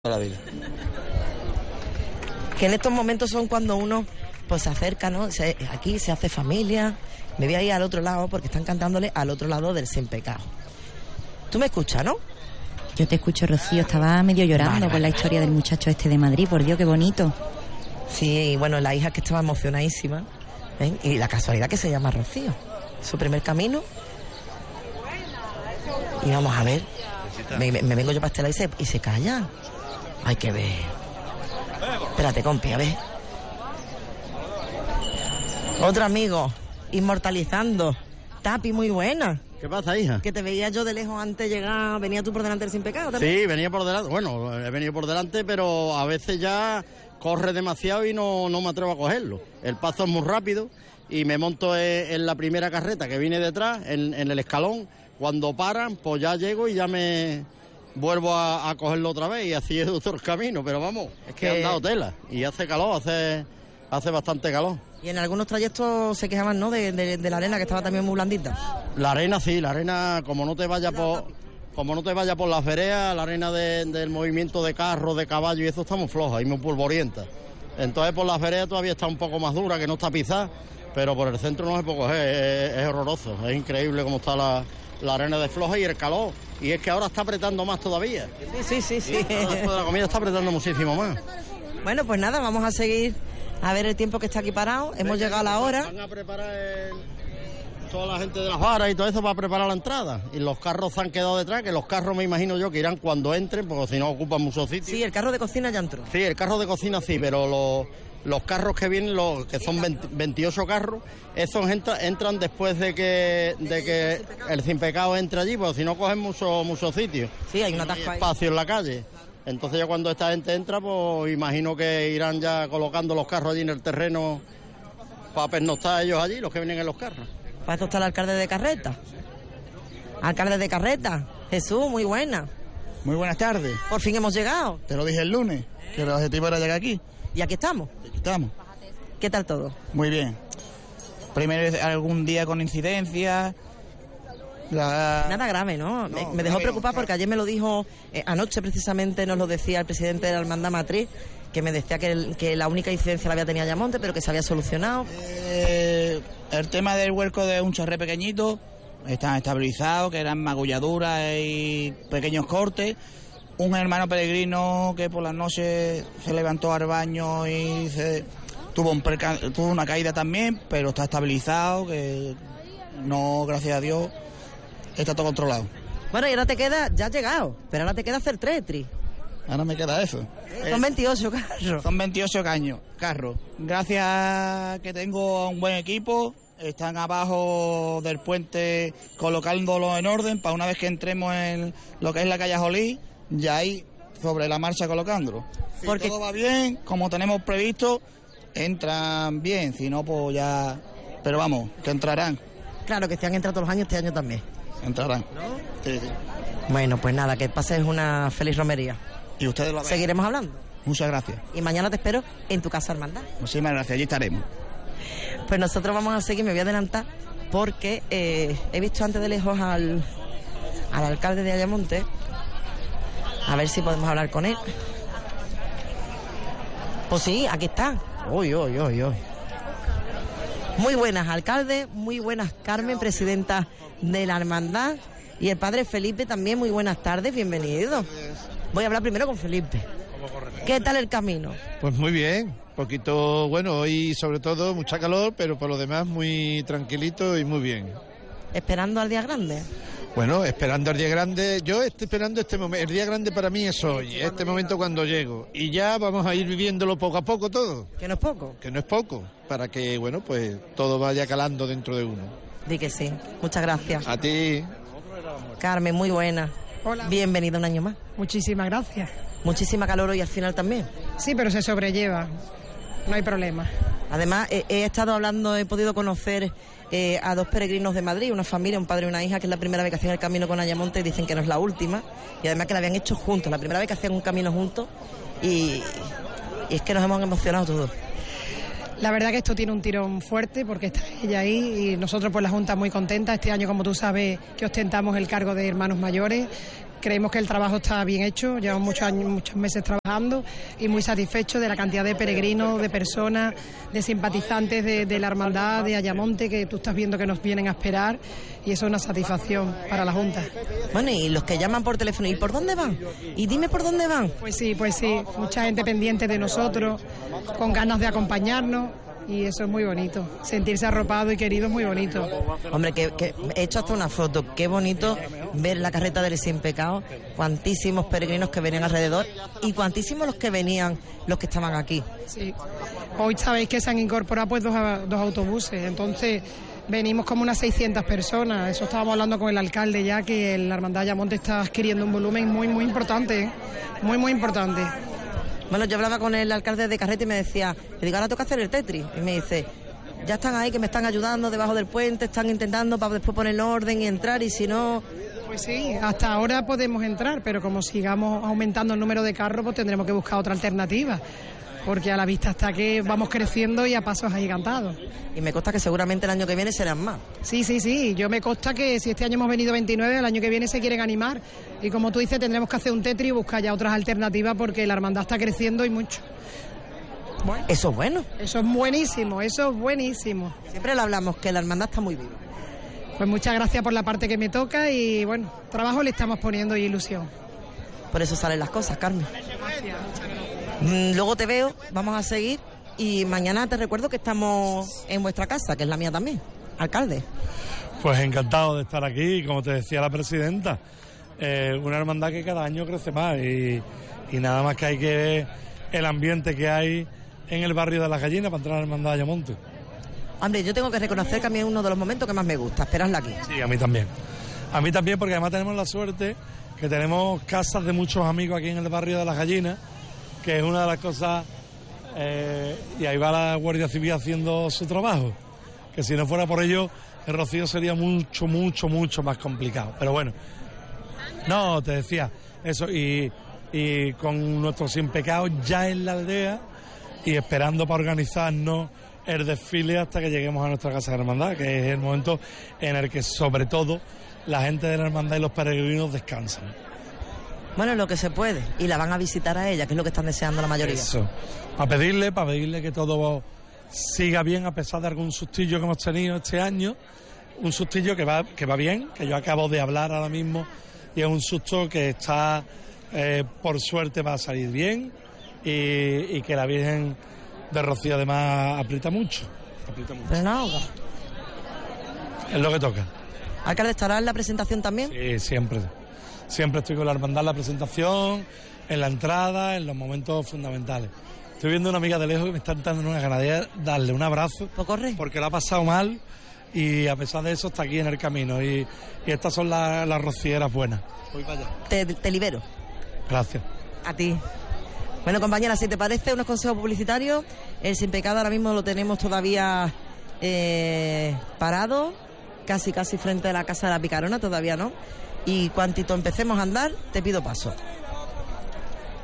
La vida. Que en estos momentos son cuando uno pues se acerca, ¿no? Aquí se hace familia. Me voy a ir al otro lado porque están cantándole al otro lado del Sin Pecado. ¿Tú me escuchas, no? Yo te escucho, Rocío. Estaba medio llorando con la historia del muchacho este de Madrid. Por Dios, qué bonito. Sí, y bueno, la hija que estaba emocionadísima. ¿Ven? Y la casualidad que se llama Rocío. Su primer camino. Y vamos a ver. Me vengo yo para este lado y se calla. Hay que ver. Espérate, compi, a ver. Otro amigo, inmortalizando. Tapi, muy buena. ¿Qué pasa, hija? Que te veía yo de lejos antes de llegar. ¿Venía tú por delante del Sin Pecado también? Sí, venía por delante. Bueno, he venido por delante, pero a veces ya corre demasiado y no me atrevo a cogerlo. El paso es muy rápido y me monto en la primera carreta que viene detrás, en el escalón. Cuando paran, pues ya llego y ya me vuelvo a cogerlo otra vez y así es otro camino, pero vamos, es que han dado tela y hace calor, hace bastante calor. Y en algunos trayectos se quejaban, ¿no?, de la arena, que estaba también muy blandita. La arena sí, la arena, como no te vaya por las veredas, la arena del movimiento de carro, de caballo y eso está muy floja y muy polvorienta. Entonces por las veredas todavía está un poco más dura, que no está pisada, pero por el centro no se puede coger, es horroroso, es increíble cómo está la arena de floja y el calor. Y es que ahora está apretando más todavía. Sí. Después de la comida está apretando muchísimo más. Bueno, pues nada, vamos a seguir a ver el tiempo que está aquí parado. Hemos llegado a la hora. Van a preparar toda la gente de las varas y todo eso para preparar la entrada. Y los carros se han quedado detrás, que los carros me imagino yo que irán cuando entren, porque si no ocupan muchos sitios. Sí, el carro de cocina ya entró. Sí, el carro de cocina sí, pero los carros que vienen, que son 28 carros, esos entran después de que el Sin Pecado entre allí, porque si no cogen muchos sitios. Sí, hay una atasco ahí. Espacio en la calle. Entonces ya cuando esta gente entra, pues imagino que irán ya colocando los carros allí en el terreno para pernoctar ellos allí, los que vienen en los carros. Para esto está el alcalde de Carreta. Alcalde de Carreta, Jesús, muy buena. Muy buenas tardes. Por fin hemos llegado. Te lo dije el lunes, que el objetivo era llegar aquí. Y aquí estamos. Aquí estamos. ¿Qué tal todo? Muy bien. Primero algún día con incidencias. Nada grave, ¿no? Me dejó preocupado porque ayer me lo dijo, anoche precisamente nos lo decía el presidente de la Hermandad Matriz, que me decía que la única incidencia la había tenido Ayamonte, pero que se había solucionado. El tema del huerco de un charré pequeñito está estabilizado, que eran magulladuras y pequeños cortes. Un hermano peregrino que por las noches se levantó al baño y tuvo una caída también, pero está estabilizado, que no, gracias a Dios, está todo controlado. Bueno, y ahora te queda, ya has llegado, pero ahora te queda hacer tretri. Ahora me queda eso. Son 28 carros. Son 28 carros. Gracias a que tengo un buen equipo, están abajo del puente colocándolo en orden para una vez que entremos en lo que es la calle Jolí, ya ahí sobre la marcha colocándolo. Si porque todo va bien, como tenemos previsto, entran bien, si no pues ya... Pero vamos, que entrarán. Claro, que se han entrado todos los años, este año también. Entrarán. ¿No? Sí. Bueno, pues nada, que pases una feliz romería. Y ustedes lo ven. Seguiremos hablando. Muchas gracias. Y mañana te espero en tu casa hermandad. Muchísimas gracias, allí estaremos. Pues nosotros vamos a seguir, me voy a adelantar, porque he visto antes de lejos al alcalde de Ayamonte. A ver si podemos hablar con él. Pues sí, aquí está. Uy. Muy buenas, alcalde. Muy buenas, Carmen, presidenta de la hermandad. Y el padre Felipe también, muy buenas tardes, bienvenido. Voy a hablar primero con Felipe. ¿Qué tal el camino? Pues muy bien, poquito, bueno, hoy sobre todo mucha calor, pero por lo demás muy tranquilito y muy bien. ¿Esperando al día grande? Bueno, esperando al día grande, yo estoy esperando este momento, el día grande para mí es hoy, este momento cuando llego, y ya vamos a ir viviéndolo poco a poco todo. ¿Que no es poco? Que no es poco, para que, bueno, pues todo vaya calando dentro de uno. Di que sí, muchas gracias. A ti. Carmen, muy buena. Hola. Bienvenida un año más. Muchísimas gracias. Muchísima calor hoy al final también. Sí, pero se sobrelleva, no hay problema. Además, he estado hablando, he podido conocer a dos peregrinos de Madrid, una familia, un padre y una hija, que es la primera vez que hacían el camino con Ayamonte, y dicen que no es la última, y además que la habían hecho juntos, la primera vez que hacían un camino juntos, y es que nos hemos emocionado todos. La verdad que esto tiene un tirón fuerte porque está ella ahí y nosotros pues la Junta muy contenta. Este año, como tú sabes, que ostentamos el cargo de hermanos mayores. creemos que el trabajo está bien hecho, llevamos muchos años, muchos meses trabajando y muy satisfechos de la cantidad de peregrinos, de personas, de simpatizantes de la hermandad de Ayamonte que tú estás viendo que nos vienen a esperar y eso es una satisfacción para la Junta. Bueno, y los que llaman por teléfono, ¿y por dónde van? Y dime por dónde van. Pues sí, mucha gente pendiente de nosotros, con ganas de acompañarnos. Y eso es muy bonito, sentirse arropado y querido es muy bonito. Hombre, que he hecho hasta una foto, qué bonito ver la carreta del Sin Pecado, cuantísimos peregrinos que venían alrededor y cuantísimos los que venían, los que estaban aquí. Sí, hoy sabéis que se han incorporado pues dos autobuses, entonces venimos como unas 600 personas, eso estábamos hablando con el alcalde ya, que la Hermandad Ayamonte está adquiriendo un volumen muy importante, muy importante. Bueno, yo hablaba con el alcalde de Carrete y me decía, le digo, ahora toca hacer el Tetris. Y me dice, ya están ahí, que me están ayudando debajo del puente, están intentando para después poner orden y entrar, y si no... Pues sí, hasta ahora podemos entrar, pero como sigamos aumentando el número de carros, pues tendremos que buscar otra alternativa, porque a la vista está que vamos creciendo y a pasos agigantados. Y me consta que seguramente el año que viene serán más. Sí, yo me consta que si este año hemos venido 29, el año que viene se quieren animar. Y como tú dices, tendremos que hacer un Tetris y buscar ya otras alternativas porque la hermandad está creciendo y mucho. Bueno, eso es bueno. Eso es buenísimo, eso es buenísimo. Siempre lo hablamos, que la hermandad está muy viva. Pues muchas gracias por la parte que me toca y bueno, trabajo le estamos poniendo y ilusión. Por eso salen las cosas, Carmen. Luego te veo, vamos a seguir y mañana te recuerdo que estamos en vuestra casa, que es la mía también, alcalde. Pues encantado de estar aquí y como te decía la presidenta, una hermandad que cada año crece más y nada más que hay que ver el ambiente que hay en el barrio de Las Gallinas para entrar a la hermandad de Ayamonte. Hombre, yo tengo que reconocer que a mí es uno de los momentos que más me gusta, esperarla aquí. Sí, a mí también. A mí también porque además tenemos la suerte que tenemos casas de muchos amigos aquí en el barrio de Las Gallinas, que es una de las cosas, y ahí va la Guardia Civil haciendo su trabajo, que si no fuera por ello el rocío sería mucho más complicado. Pero bueno, no, te decía eso, y con nuestro Sin Pecado ya en la aldea y esperando para organizarnos el desfile hasta que lleguemos a nuestra casa de hermandad, que es el momento en el que sobre todo la gente de la hermandad y los peregrinos descansan. Bueno, lo que se puede, y la van a visitar a ella, que es lo que están deseando la mayoría. Eso, para pedirle que todo siga bien a pesar de algún sustillo que hemos tenido este año, un sustillo que va bien, que yo acabo de hablar ahora mismo, y es un susto que está, por suerte va a salir bien, y que la Virgen de Rocío además aprieta mucho. Pero no, es lo que toca. ¿Alcalde, estará en la presentación también? Sí, siempre estoy con la hermandad en la presentación, en la entrada, en los momentos fundamentales. Estoy viendo una amiga de lejos que me está dando una ganas de darle un abrazo, porque la ha pasado mal y a pesar de eso está aquí en el camino y estas son las rocieras buenas. Voy para allá. Te libero. Gracias. A ti. Bueno, compañera, si te parece, unos consejos publicitarios. El Sin Pecado ahora mismo lo tenemos todavía parado, casi frente a la Casa de la Picarona, todavía no. Y cuantito empecemos a andar, te pido paso.